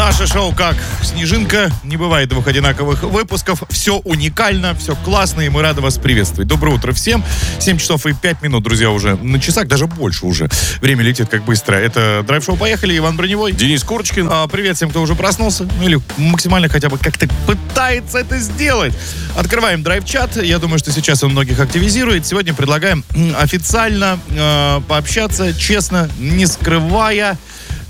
Наше шоу как снежинка. Не бывает двух одинаковых выпусков. Все уникально, все классно, и мы рады вас приветствовать. Доброе утро всем. 7 часов и 5 минут, друзья, уже на часах, даже больше уже. Время летит как быстро. Это драйв-шоу «Поехали». Иван Броневой. Денис Курочкин. Привет всем, кто уже проснулся. Ну или максимально хотя бы как-то пытается это сделать. Открываем драйв-чат. Я думаю, что сейчас он многих активизирует. Сегодня предлагаем официально пообщаться, честно, не скрывая...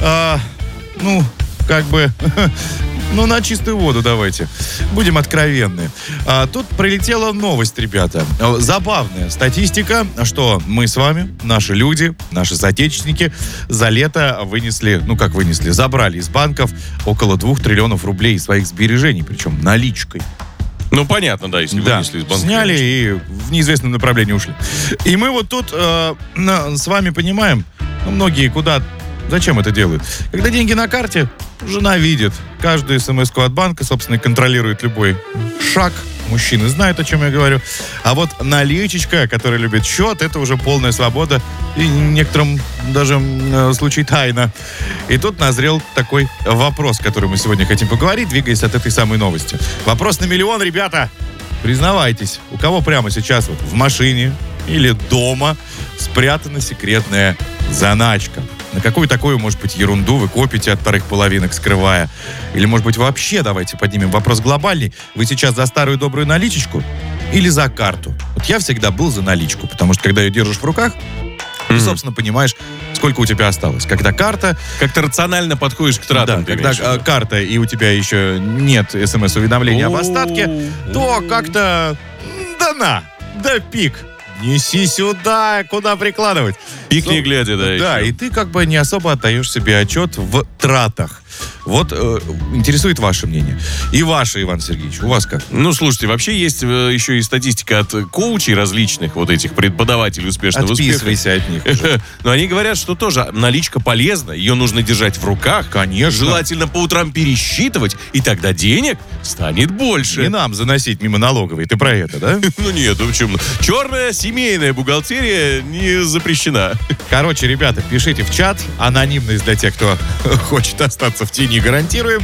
на чистую воду давайте. Будем откровенны. Тут прилетела новость, ребята. Забавная статистика, что мы с вами, наши люди, наши соотечественники за лето забрали из банков около 2 триллионов рублей своих сбережений, причем наличкой. Ну, понятно, да, если вынесли из банка. Сняли и в неизвестном направлении ушли. И мы вот тут с вами понимаем, многие зачем это делают? Когда деньги на карте, жена видит каждую смс-ку от банка, собственно, и контролирует любой шаг. Мужчины знают, о чем я говорю. А вот наличечка, которая любит счет, это уже полная свобода. И в некотором даже случае тайна. И тут назрел такой вопрос, который мы сегодня хотим поговорить, двигаясь от этой самой новости. Вопрос на миллион, ребята. Признавайтесь, у кого прямо сейчас вот в машине или дома спрятана секретная заначка? На какую такую, может быть, ерунду вы копите от вторых половинок, скрывая? Или, может быть, вообще, давайте поднимем вопрос глобальный. Вы сейчас за старую добрую наличечку или за карту? Вот я всегда был за наличку, потому что, когда ее держишь в руках, ты, собственно, понимаешь, сколько у тебя осталось. Когда карта... Как-то рационально подходишь к тратам. Да, когда карта, и у тебя еще нет смс-уведомления об остатке, то как-то... Да пик. Неси сюда, куда прикладывать. Пик не глядя, да. Да, и ты как бы не особо отдаешь себе отчет в тратах. Вот интересует ваше мнение. И ваше, Иван Сергеевич, у вас как? Ну, слушайте, вообще есть еще и статистика от коучей различных, вот этих преподавателей успешного успеха. Отписывайся от них. Но они говорят, что тоже наличка полезна, ее нужно держать в руках. Конечно. Желательно по утрам пересчитывать, и тогда денег станет больше. Не нам заносить мимо налоговой, ты про это, да? Ну нет, в общем, черная семейная бухгалтерия не запрещена. Короче, ребята, пишите в чат. Анонимность для тех, кто хочет остаться в тени, гарантируем.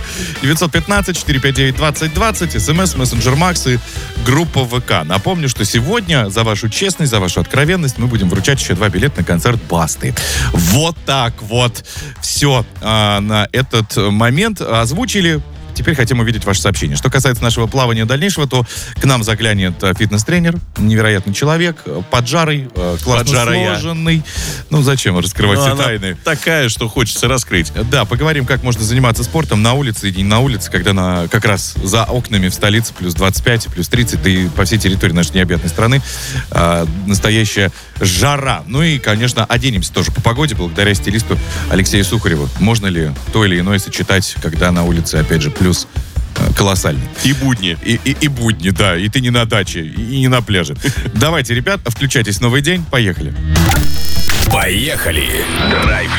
915-459-2020, смс, мессенджер Макс и группа ВК. Напомню, что сегодня за вашу честность, за вашу откровенность мы будем вручать еще 2 билета на концерт Басты. Вот так вот. Все на этот момент озвучили. Теперь хотим увидеть ваше сообщение. Что касается нашего плавания дальнейшего, то к нам заглянет фитнес-тренер, невероятный человек, поджарый, классно сложенный. Ну, зачем раскрывать все тайны? Такая, что хочется раскрыть. Да, поговорим, как можно заниматься спортом на улице и не на улице, когда как раз за окнами в столице плюс 25, плюс 30, да и по всей территории нашей необъятной страны настоящая жара. Ну и, конечно, оденемся тоже по погоде, благодаря стилисту Алексею Сухареву. Можно ли то или иное сочетать, когда на улице, опять же, плюс колоссальный. И будни. И будни, да. И ты не на даче, и не на пляже. Давайте, ребят, включайтесь в новый день. Поехали. Поехали. Драйв